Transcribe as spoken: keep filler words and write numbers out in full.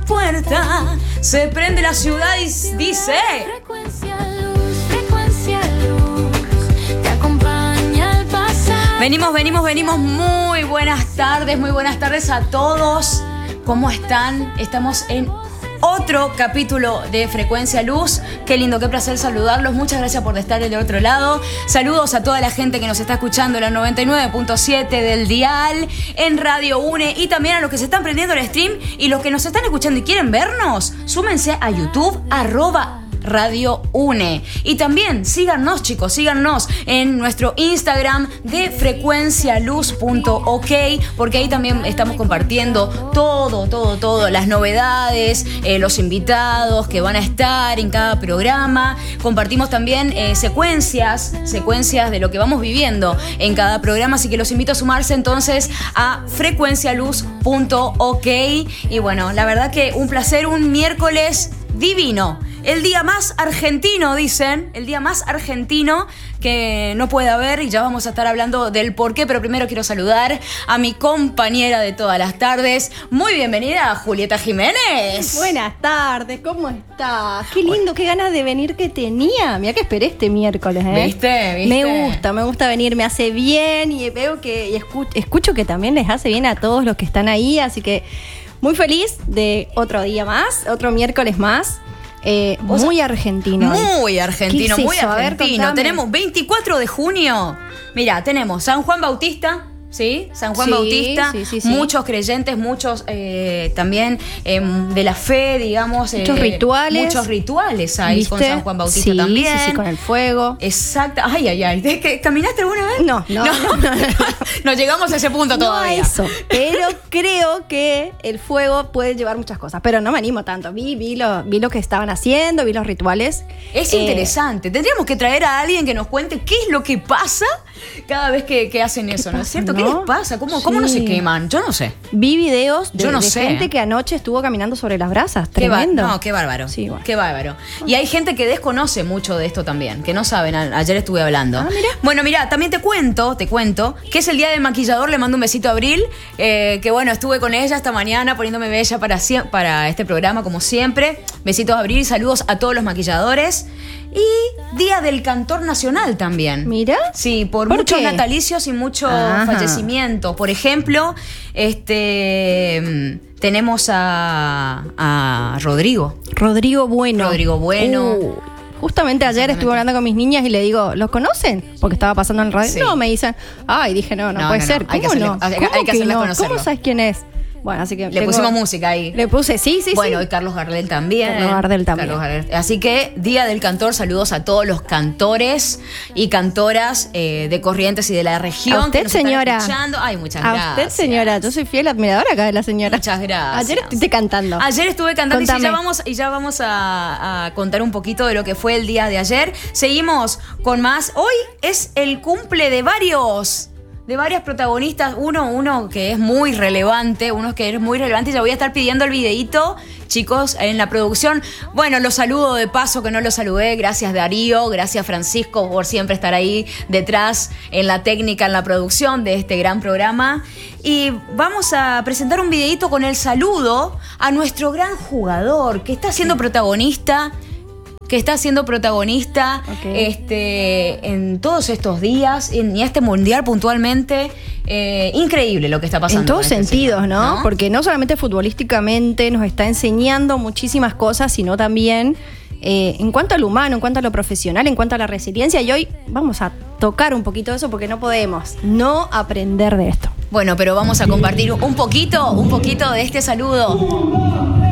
puerta, se prende la ciudad y dice... Frecuencia luz, frecuencia luz, te acompaña al pasar. Venimos, venimos, venimos. Muy buenas tardes, muy buenas tardes a todos. ¿Cómo están? Estamos en otro capítulo de Frecuencia Luz. Qué lindo, qué placer saludarlos. Muchas gracias por estar del otro lado. Saludos a toda la gente que nos está escuchando en la noventa y nueve punto siete del dial, en Radio UNE, y también a los que se están prendiendo el stream y los que nos están escuchando y quieren vernos, súmense a YouTube, arroba Radio UNE. Y también síganos, chicos, síganos en nuestro Instagram de frecuencialuz punto ok, porque ahí también estamos compartiendo todo, todo, todo, las novedades, eh, los invitados que van a estar en cada programa. Compartimos también eh, secuencias, secuencias de lo que vamos viviendo en cada programa, así que los invito a sumarse entonces a frecuencialuz punto ok. Y bueno, la verdad que un placer, un miércoles divino. El día más argentino, dicen, el día más argentino que no puede haber, y ya vamos a estar hablando del por qué, pero primero quiero saludar a mi compañera de todas las tardes. Muy bienvenida, Julieta Jiménez. Buenas tardes, ¿cómo estás? Qué lindo, qué ganas de venir que tenía. Mirá que esperé este miércoles, ¿eh? ¿Viste? ¿Viste? Me gusta, me gusta venir, me hace bien y veo que y escucho, escucho que también les hace bien a todos los que están ahí, así que muy feliz de otro día más, otro miércoles más. Eh, muy argentino. Muy argentino, ¿Qué es muy eso? A ver, argentino. contame. Tenemos veinticuatro de junio. Mira, tenemos San Juan Bautista. ¿Sí? San Juan Sí, Bautista, sí, sí, sí. muchos creyentes, muchos eh, también eh, de la fe, digamos. Muchos eh, rituales. Muchos rituales hay ¿Viste? con San Juan Bautista Sí, también. Sí, sí, con el fuego. Exacto. Ay, ay, ay. ¿De que- ¿Caminaste alguna vez? No, no, no, no, no. No llegamos a ese punto No todavía. a eso, pero creo que el fuego puede llevar muchas cosas, pero no me animo tanto. Vi, vi, lo, vi lo que estaban haciendo, vi los rituales. Es Eh, interesante. Tendríamos que traer a alguien que nos cuente qué es lo que pasa cada vez que, que hacen eso, ¿no es pasa, cierto? ¿Qué no? les pasa? ¿Cómo, Sí. cómo no se queman? Yo no sé. Vi videos de, Yo no de sé. gente que anoche estuvo caminando sobre las brasas. Qué ba- Tremendo. no, qué bárbaro. Sí, bueno. Qué bárbaro. Y hay gente que desconoce mucho de esto también, que no saben. A- Ayer estuve hablando. Ah, mira. Bueno, mira, también te cuento, te cuento, que es el día del maquillador. Le mando un besito a Abril, eh, que bueno, estuve con ella esta mañana poniéndome bella para, sie- para este programa, como siempre. Besitos a Abril y saludos a todos los maquilladores. Y Día del Cantor Nacional también. Mira. Sí, por, ¿Por muchos qué? natalicios y muchos Ajá. fallecimientos. Por ejemplo, este mm, tenemos a, a Rodrigo. Rodrigo Bueno. Rodrigo Bueno. Uh, justamente ayer Exactamente. estuve hablando con mis niñas y le digo, ¿los conocen? Porque estaba pasando en el radio. Sí. No, me dicen, ay, dije, no, no, No, puede no, ser. no, hay que ¿Cómo hacerle- no? hay que- ¿Cómo hay que hacerles no? conocerlo. ¿Cómo sabes quién es? Bueno, así que Le tengo- pusimos música ahí. Le puse, sí, sí, Bueno, sí. y Carlos Gardel también. Carlos Gardel también. Carlos Gardel. Así que, Día del Cantor, saludos a todos los cantores y cantoras eh, de Corrientes y de la región. A usted, que nos están señora. escuchando. Ay, muchas A gracias. usted, señora, yo soy fiel admiradora acá de la señora. Muchas gracias. Ayer estuve cantando. Ayer estuve cantando y sí, Contame. ya vamos, y ya vamos a, a contar un poquito de lo que fue el día de ayer. Seguimos con más. Hoy es el cumple de varios, de varias protagonistas. Uno, uno que es muy relevante, uno que es muy relevante. Y ya voy a estar pidiendo el videíto, chicos, en la producción. Bueno, los saludo de paso, que no los saludé. Gracias Darío, gracias Francisco por siempre estar ahí detrás en la técnica, en la producción de este gran programa. Y vamos a presentar un videíto con el saludo a nuestro gran jugador que está siendo protagonista. que está siendo protagonista Ok. este, en todos estos días, en, y este mundial puntualmente. Eh, increíble lo que está pasando. En todos con este sentidos, señor, ¿no? Porque no solamente futbolísticamente nos está enseñando muchísimas cosas, sino también eh, en cuanto al humano, en cuanto a lo profesional, en cuanto a la resiliencia. Y hoy vamos a tocar un poquito de eso porque no podemos no aprender de esto. Bueno, pero vamos a compartir un poquito, un poquito de este saludo.